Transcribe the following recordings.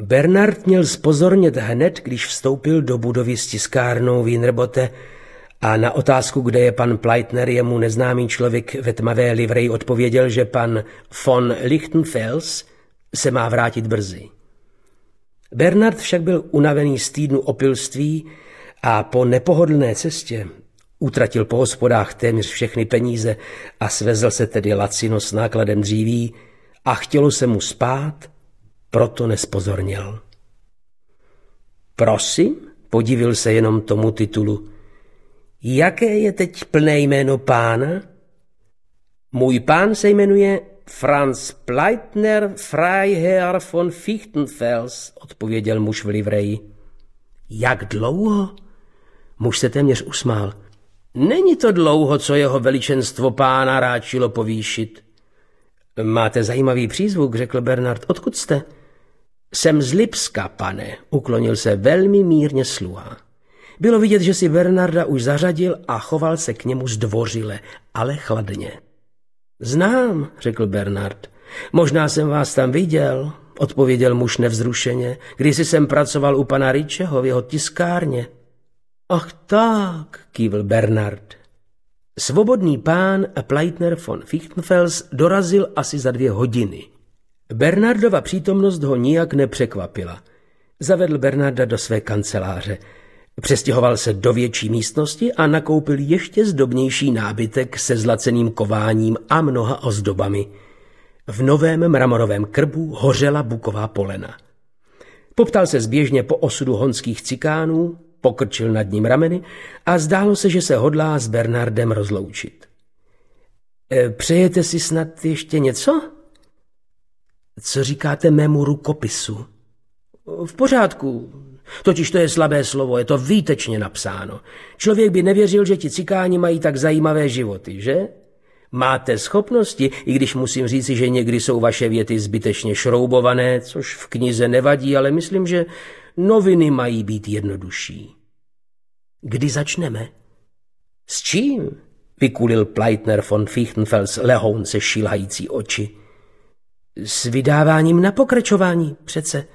Bernard měl zpozornět hned, když vstoupil do budovy s tiskárnou Wienerbotte a na otázku, kde je pan Pleitner, jemu neznámý člověk ve tmavé livreji odpověděl, že pan von Lichtenfels se má vrátit brzy. Bernard však byl unavený z týdnu opilství a po nepohodlné cestě utratil po hospodách téměř všechny peníze a svezl se tedy lacino s nákladem dříví a chtělo se mu spát, proto nespozorněl. Prosím, podivil se jenom tomu titulu. Jaké je teď plné jméno pána? Můj pán se jmenuje Franz Pleitner Freiherr von Fichtenfels, odpověděl muž v livreji. Jak dlouho? Muž se téměř usmál. Není to dlouho, co jeho veličenstvo pána ráčilo povýšit. Máte zajímavý přízvuk, řekl Bernard. Odkud jste? Jsem z Lipska, pane, uklonil se velmi mírně sluha. Bylo vidět, že si Bernarda už zařadil a choval se k němu zdvořile, ale chladně. Znám, řekl Bernard. Možná jsem vás tam viděl, odpověděl muž nevzrušeně. Kdysi jsem pracoval u pana Richeho v jeho tiskárně. Ach tak, kývl Bernard. Svobodný pán Pleitner von Fichtenfels dorazil asi za 2 hodiny. Bernardova přítomnost ho nijak nepřekvapila. Zavedl Bernarda do své kanceláře. Přestěhoval se do větší místnosti a nakoupil ještě zdobnější nábytek se zlaceným kováním a mnoha ozdobami. V novém mramorovém krbu hořela buková polena. Poptal se zběžně po osudu honských cikánů, pokrčil nad ním rameny a zdálo se, že se hodlá s Bernardem rozloučit. Přejete si snad ještě něco? Co říkáte mému rukopisu? V pořádku, totiž to je slabé slovo, je to výtečně napsáno. Člověk by nevěřil, že ti cikáni mají tak zajímavé životy, že? Máte schopnosti, i když musím říci, že někdy jsou vaše věty zbytečně šroubované, což v knize nevadí, ale myslím, že noviny mají být jednodušší. Kdy začneme? S čím? Vykulil Pleitner von Fichtenfels lehounce šílhající oči. S vydáváním na pokračování, přece.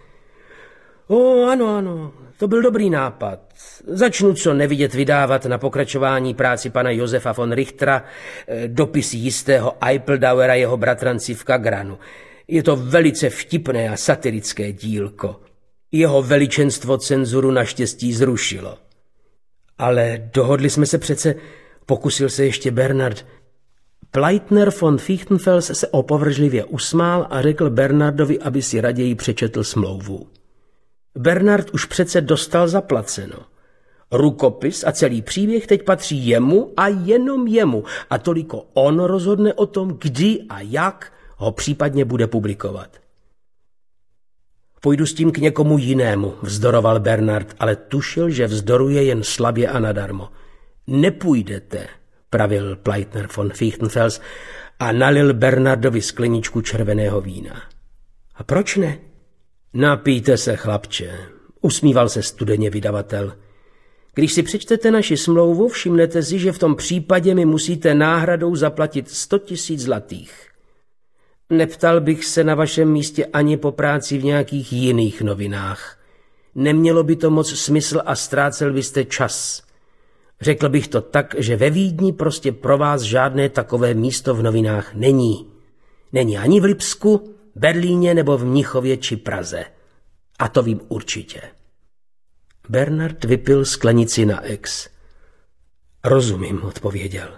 Ano, to byl dobrý nápad. Začnu co nevidět vydávat na pokračování práci pana Josefa von Richtera, dopisy jistého Eipeldauera jeho bratranci v Kagranu. Je to velice vtipné a satirické dílko. Jeho veličenstvo cenzuru naštěstí zrušilo. Ale dohodli jsme se přece, pokusil se ještě Bernard. Pleitner von Fichtenfels se opovržlivě usmál a řekl Bernardovi, aby si raději přečetl smlouvu. Bernard už přece dostal zaplaceno. Rukopis a celý příběh teď patří jemu a jenom jemu a toliko on rozhodne o tom, kdy a jak ho případně bude publikovat. Půjdu s tím k někomu jinému, vzdoroval Bernard, ale tušil, že vzdoruje jen slabě a nadarmo. Nepůjdete, pravil Pleitner von Fichtenfels a nalil Bernardovi skleničku červeného vína. A proč ne? Napijte se, chlapče, usmíval se studeně vydavatel. Když si přečtete naši smlouvu, všimnete si, že v tom případě mi musíte náhradou zaplatit 100 000 zlatých. Neptal bych se na vašem místě ani po práci v nějakých jiných novinách. Nemělo by to moc smysl a ztrácel byste čas. Řekl bych to tak, že ve Vídni prostě pro vás žádné takové místo v novinách není. Není ani v Lipsku, Berlíně nebo v Mnichově či Praze. A to vím určitě. Bernard vypil sklenici na ex. Rozumím, odpověděl.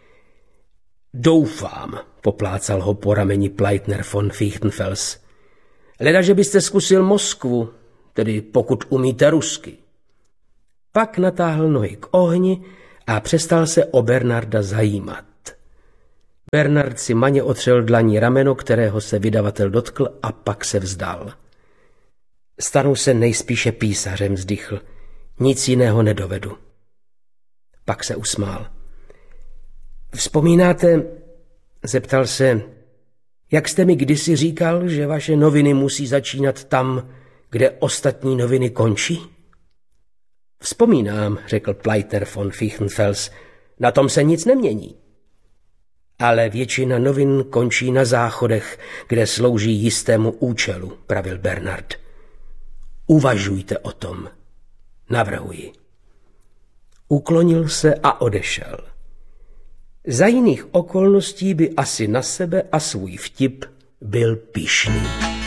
Doufám, poplácal ho po rameni Pleitner von Fichtenfels. Leda, že byste zkusil Moskvu, tedy pokud umíte rusky. Pak natáhl nohy k ohni a přestal se o Bernarda zajímat. Bernard si maně otřel dlaní rameno, kterého se vydavatel dotkl, a pak se vzdal. Stanu se nejspíše písařem, vzdychl. Nic jiného nedovedu. Pak se usmál. Vzpomínáte, zeptal se, jak jste mi kdysi říkal, že vaše noviny musí začínat tam, kde ostatní noviny končí? Vzpomínám, řekl Pleitner von Fichtenfels, na tom se nic nemění. Ale většina novin končí na záchodech, kde slouží jistému účelu, pravil Bernard. Uvažujte o tom. Navrhuji. Uklonil se a odešel. Za jiných okolností by asi na sebe a svůj vtip byl pyšný.